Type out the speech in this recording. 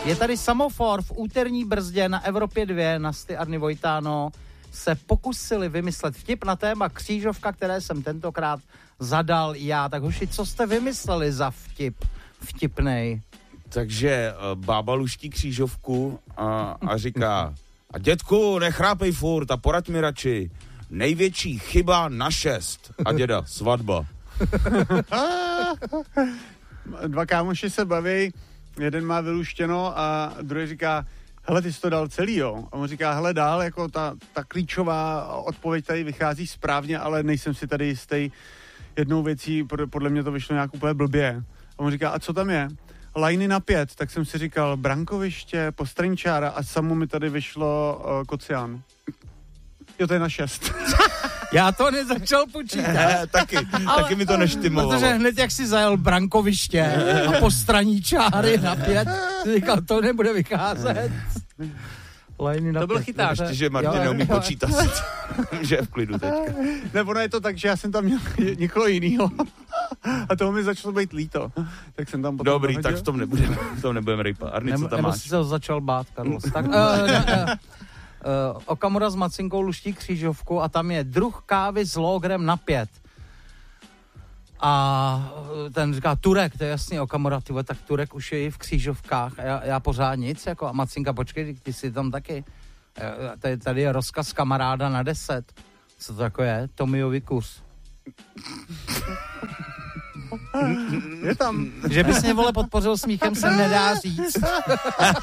Je tady Samofor v úterní brzdě na Evropě 2, Nasty Arny Vojtáno se pokusili vymyslet vtip na téma křížovka, které jsem tentokrát zadal já. Tak hoši, co jste vymysleli za vtipnej? Takže bába luští křížovku a říká: a dětku, nechrápej furt a poraď mi radši. Největší chyba na 6. A děda, svatba. Dva kámoši se baví, jeden má vyluštěno a druhý říká: hele, ty jsi to dal celý, jo? A on říká: hele, dál, jako ta klíčová odpověď tady vychází správně, ale nejsem si tady jistý jednou věcí, podle mě to vyšlo nějak úplně blbě. A on říká: a co tam je? Lajny na 5, tak jsem si říkal brankoviště, postrančára a samo mi tady vyšlo Kocián. Jo, to je na 6. Já to nezačal počítat. Taky mi to neštimovalo. Protože hned jak si zajel brankoviště a postraní čáry na 5, říkal, to nebude vycházet. Lajny na to byl 5. chyták. Ještě, že Martin neumí počítat. Že je v klidu teďka. Nebo je to tak, že já jsem tam měl někoho jinýho a toho mi začalo být líto. Tak jsem tam potom Dobrý, dohodil. tak v tom nebudeme rejpat. Arny, co tam Nebo máš? jsi se ho začal bát, Carlos. Tak, Okamura s Macinkou luští křížovku a tam je druh kávy s logrem na 5. A ten říká Turek, to je jasný, Okamura, tyhle, tak Turek už je i v křížovkách. A já pořád nic, jako a Macinka, počkej, ty jsi tam taky. Tady je rozkaz kamaráda na 10. Co to jako je? Tomiovi kurz. Je tam. Že bys mě, vole, podpořil smíchem, se nedá říct.